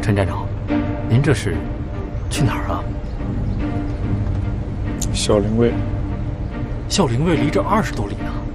陈站长，您这是去哪儿啊？ 孝陵卫。 孝陵卫离这20多里呢。